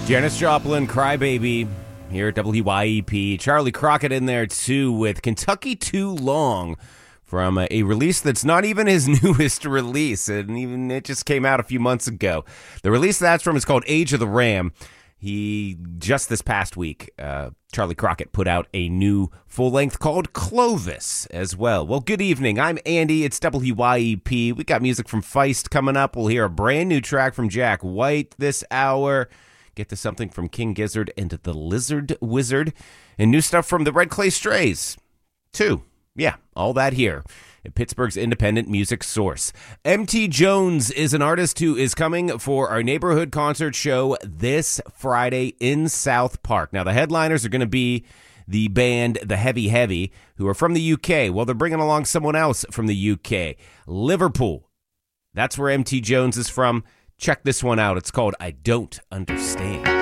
Janis Joplin, Crybaby, here at WYEP. Charlie Crockett in there, too, with Kentucky Too Long from a release that's not even his newest release, and even it just came out a few months ago. The release that's from is called Age of the Ram. He, just this past week, Charlie Crockett put out a new full-length called Clovis as well. Well, good evening. I'm Andy. It's WYEP. We got music from Feist coming up. We'll hear a brand new track from Jack White this hour. Get to something from King Gizzard and the Lizard Wizard. And new stuff from the Red Clay Strays, too. Yeah, all that here at Pittsburgh's independent music source. MT Jones is an artist who is coming for our neighborhood concert show this Friday in South Park. Now, the headliners are going to be the band The Heavy Heavy, who are from the UK. Well, they're bringing along someone else from the UK, Liverpool. That's where MT Jones is from. Check this one out. It's called I Don't Understand.